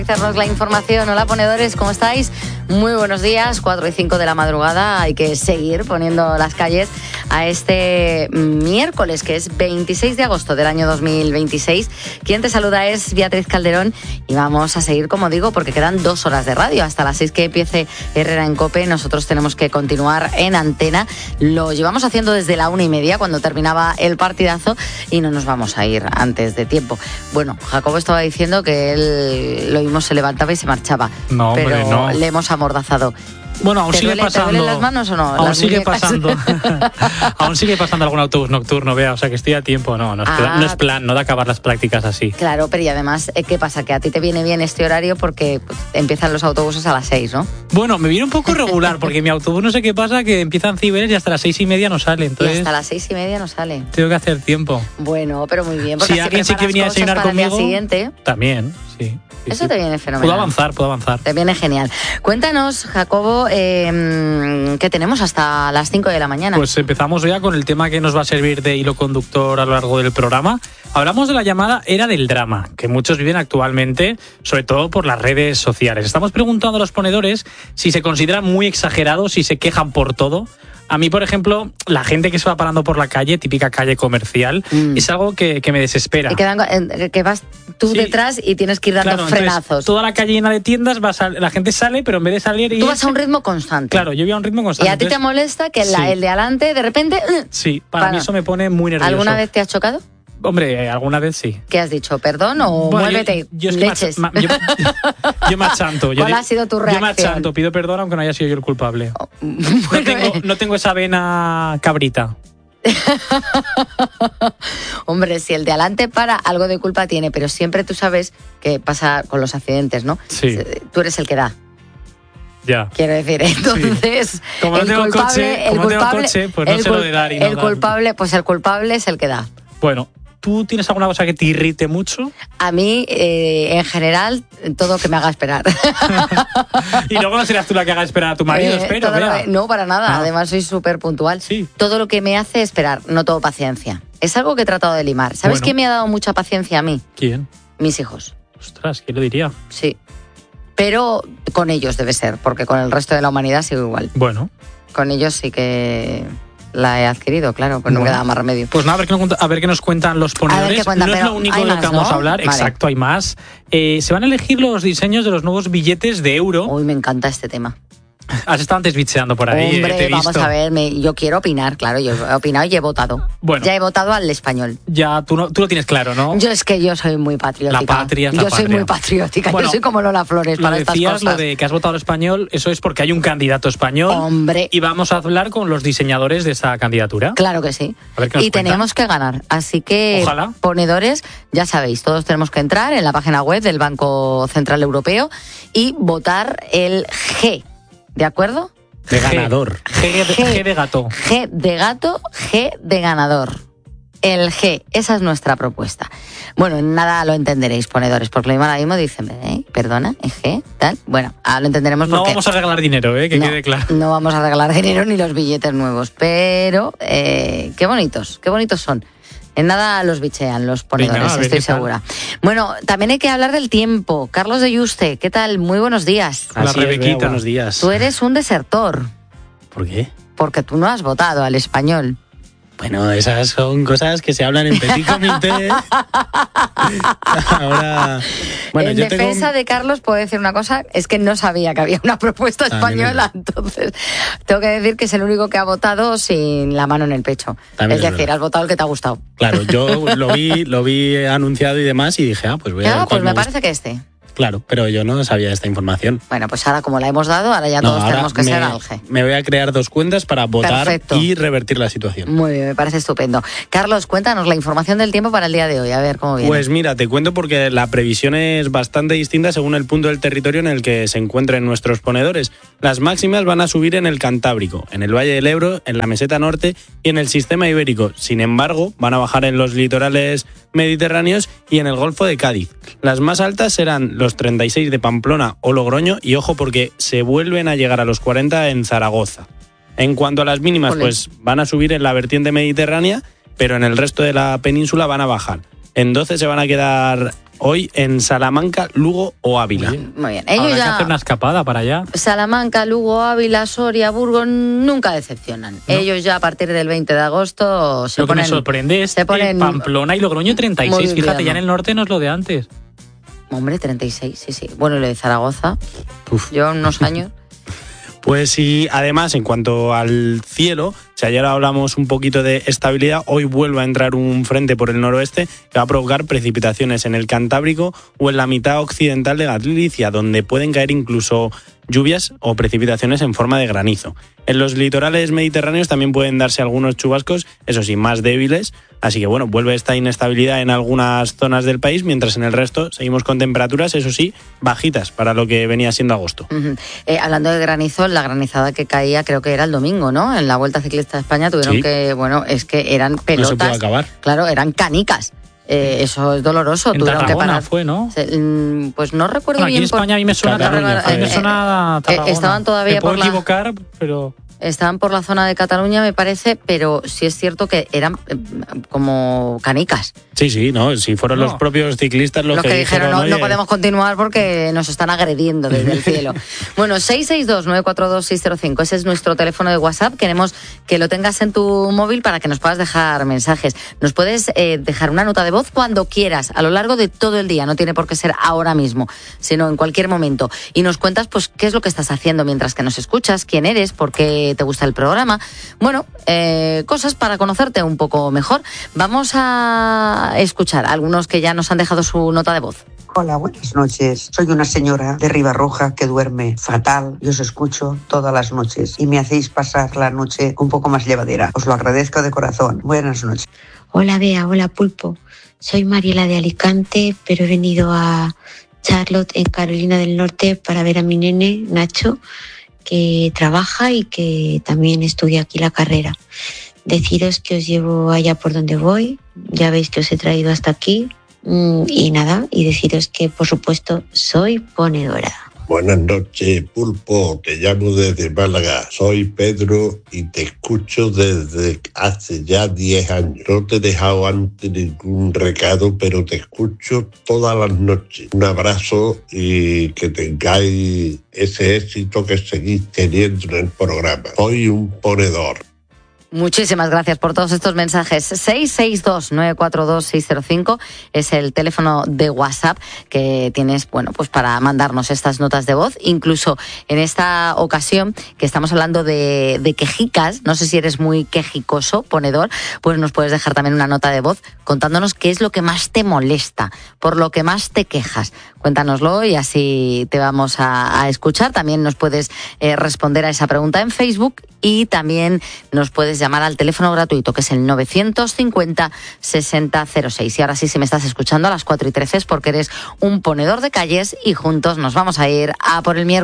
Hacernos la información. Hola, ponedores, ¿cómo estáis? Muy buenos días, 4 y 5 de la madrugada. Hay que seguir poniendo las calles a este miércoles, que es 26 de agosto del año 2026. Quien te saluda es Beatriz Calderón y vamos a seguir, como digo, porque quedan 2 horas de radio. Hasta las 6 que empiece Herrera en COPE, nosotros tenemos que continuar en antena. Lo llevamos haciendo desde la 1:30, cuando terminaba el partidazo, y no nos vamos a ir antes de tiempo. Bueno, Jacobo estaba diciendo que él lo mismo se levantaba y se marchaba. No, pero hombre, no. Le hemos amordazado. Bueno, aún sigue pasando. ¿Te duelen las manos o no? Aún sigue pasando. Aún sigue pasando algún autobús nocturno, vea, o sea que estoy a tiempo. No es plan, no de acabar las prácticas así. Claro, pero y además, ¿qué pasa? Que a ti te viene bien este horario porque empiezan los autobuses a las 6, ¿no? Bueno, me viene un poco regular porque mi autobús, no sé qué pasa, que empiezan Ciberes y hasta las 6:30 no sale. Entonces, y hasta las 6:30 no sale. Tengo que hacer tiempo. Bueno, pero muy bien. Porque si alguien sí que venía a desayunar conmigo, el día siguiente, también, sí. Eso te viene fenomenal. Puedo avanzar. Te viene genial. Cuéntanos, Jacobo, ¿qué tenemos hasta las 5 de la mañana? Pues empezamos ya con el tema que nos va a servir de hilo conductor a lo largo del programa. Hablamos de la llamada era del drama, que muchos viven actualmente, sobre todo por las redes sociales. Estamos preguntando a los ponedores si se consideran muy exagerados, si se quejan por todo. A mí, por ejemplo, la gente que se va parando por la calle, típica calle comercial, es algo que me desespera. Y que vas tú detrás y tienes que ir dando frenazos. Entonces, toda la calle llena de tiendas, la gente sale, pero en vez de salir... Tú vas a un ritmo constante. Claro, yo voy a un ritmo constante. ¿Y a ti te molesta que el de adelante, de repente... Sí, para mí eso me pone muy nervioso. ¿Alguna vez te has chocado? Hombre, alguna vez sí. ¿Qué has dicho? ¿Perdón o muévete? Leches. Yo me achanto. ¿Cuál ha sido tu reacción? Yo me achanto, pido perdón aunque no haya sido yo el culpable. No tengo esa vena cabrita. Hombre, si el de adelante para, algo de culpa tiene, pero siempre tú sabes que pasa con los accidentes, ¿no? Sí. Tú eres el que da. Ya. Quiero decir, entonces, sí. Como no tengo coche, pues no sé lo de dar y no dar. El culpable es el que da. Bueno, ¿tú tienes alguna cosa que te irrite mucho? A mí, en general, todo que me haga esperar. Y luego no serás tú la que haga esperar a tu marido, espero. No, para nada. Además, soy súper puntual. Sí. Todo lo que me hace esperar, no todo paciencia. Es algo que he tratado de limar. ¿Sabes quién me ha dado mucha paciencia a mí? ¿Quién? Mis hijos. Ostras, ¿quién lo diría? Sí. Pero con ellos debe ser, porque con el resto de la humanidad sigo igual. Bueno. Con ellos sí que... la he adquirido, claro, pues no me queda más remedio. Pues nada, a ver qué nos cuentan los ponedores. No es lo único de lo que vamos a hablar. Vale. Exacto, hay más. Se van a elegir los diseños de los nuevos billetes de euro. Uy, me encanta este tema. Has estado antes bicheando por ahí. Hombre, te he visto. Vamos a ver, yo quiero opinar, claro, yo he opinado y he votado. Bueno, ya he votado al español. Ya, tú lo tienes claro, ¿no? Yo soy muy patriótica. La patria es la patria. Soy muy patriótica, yo soy como Lola Flores para estas cosas. Lo de que has votado al español, eso es porque hay un candidato español. Hombre. Y vamos a hablar con los diseñadores de esa candidatura. Claro que sí. A ver qué nos cuentan. Tenemos que ganar, así que, ojalá. Ponedores, ya sabéis, todos tenemos que entrar en la página web del Banco Central Europeo y votar el G, ¿de acuerdo? De ganador. G de gato. G de gato, G de ganador. El G, esa es nuestra propuesta. Bueno, en nada lo entenderéis, ponedores, porque ahora mismo dicen, perdona, G, tal. Bueno, ahora lo entenderemos porque... No vamos a regalar dinero, que quede claro. No vamos a regalar dinero ni los billetes nuevos, pero qué bonitos son. En nada los bichean los ponedores, estoy segura. Bueno, también hay que hablar del tiempo. Carlos de Yuste, ¿qué tal? Muy buenos días. Hola, Rebequita. Buenos días. Tú eres un desertor. ¿Por qué? Porque tú no has votado al español. Bueno, esas son cosas que se hablan en petit comité. Ahora, bueno, en defensa de Carlos puedo decir una cosa, es que no sabía que había una propuesta española, entonces tengo que decir que es el único que ha votado sin la mano en el pecho. Es decir, has votado el que te ha gustado. Claro, yo lo vi anunciado y demás y dije, pues voy a ver. Pues me parece que este. Claro, pero yo no sabía esta información. Bueno, pues ahora como la hemos dado, ahora ya todos tenemos que ser alge. Me voy a crear 2 cuentas para votar y revertir la situación. Muy bien, me parece estupendo. Carlos, cuéntanos la información del tiempo para el día de hoy, a ver cómo viene. Pues mira, te cuento porque la previsión es bastante distinta según el punto del territorio en el que se encuentren nuestros ponedores. Las máximas van a subir en el Cantábrico, en el Valle del Ebro, en la Meseta Norte y en el Sistema Ibérico. Sin embargo, van a bajar en los litorales mediterráneos y en el Golfo de Cádiz. Las más altas serán los 36 de Pamplona o Logroño y ojo porque se vuelven a llegar a los 40 en Zaragoza. En cuanto a las mínimas, pues van a subir en la vertiente mediterránea, pero en el resto de la península van a bajar. En 12 se van a quedar hoy en Salamanca, Lugo o Ávila. Muy bien. Habrá que hacer una escapada para allá. Salamanca, Lugo, Ávila, Soria, Burgos nunca decepcionan. ¿No? Ellos ya a partir del 20 de agosto se Lo ponen... que me sorprende es Pamplona y Logroño 36. Fíjate, ya en el norte no es lo de antes. Hombre, 36, sí. Bueno, y lo de Zaragoza, lleva unos años... Pues sí, además, en cuanto al cielo, si ayer hablamos un poquito de estabilidad, hoy vuelve a entrar un frente por el noroeste que va a provocar precipitaciones en el Cantábrico o en la mitad occidental de Galicia, donde pueden caer incluso lluvias o precipitaciones en forma de granizo. En los litorales mediterráneos también pueden darse algunos chubascos, eso sí, más débiles. Así que bueno, vuelve esta inestabilidad en algunas zonas del país, mientras en el resto seguimos con temperaturas, eso sí, bajitas para lo que venía siendo agosto. Hablando de granizo, la granizada que caía creo que era el domingo, ¿no? En la Vuelta Ciclista de España tuvieron que, es que eran pelotas. No se pudo acabar. Claro, eran canicas. Eso es doloroso. En Tarragona fue, ¿no? Pues no recuerdo bien. Aquí en España a mí me suena Tarragona. Estaban todavía me puedo equivocar, pero... Estaban por la zona de Cataluña, me parece, pero sí es cierto que eran como canicas. Sí, no, si fueron los propios ciclistas los que dijeron no podemos continuar porque nos están agrediendo desde el cielo. Bueno, 662-942-605, ese es nuestro teléfono de WhatsApp. Queremos que lo tengas en tu móvil para que nos puedas dejar mensajes. Nos puedes dejar una nota de voz cuando quieras, a lo largo de todo el día. No tiene por qué ser ahora mismo, sino en cualquier momento. Y nos cuentas pues qué es lo que estás haciendo mientras que nos escuchas, quién eres, por qué te gusta el programa. Bueno, cosas para conocerte un poco mejor. Vamos a escuchar a algunos que ya nos han dejado su nota de voz. Hola, buenas noches. Soy una señora de Ribarroja que duerme fatal. Yo os escucho todas las noches y me hacéis pasar la noche un poco más llevadera. Os lo agradezco de corazón. Buenas noches. Hola, Bea. Hola, Pulpo. Soy Mariela de Alicante, pero he venido a Charlotte, en Carolina del Norte, para ver a mi nene, Nacho, que trabaja y que también estudia aquí la carrera. Deciros que os llevo allá por donde voy, ya veis que os he traído hasta aquí y nada, y deciros que por supuesto soy ponedora. Buenas noches, Pulpo, te llamo desde Málaga, soy Pedro y te escucho desde hace ya 10 años. No te he dejado antes ningún recado, pero te escucho todas las noches. Un abrazo y que tengáis ese éxito que seguís teniendo en el programa. Soy un ponedor. Muchísimas gracias por todos estos mensajes. 662-942-605 es el teléfono de WhatsApp que tienes, pues para mandarnos estas notas de voz. Incluso en esta ocasión que estamos hablando de quejicas, no sé si eres muy quejicoso, ponedor, pues nos puedes dejar también una nota de voz contándonos qué es lo que más te molesta, por lo que más te quejas. Cuéntanoslo y así te vamos a escuchar. También nos puedes responder a esa pregunta en Facebook y también nos puedes llamar al teléfono gratuito, que es el 950-6006. Y ahora sí, si me estás escuchando a las 4:13 es porque eres un ponedor de calles y juntos nos vamos a ir a por el miércoles.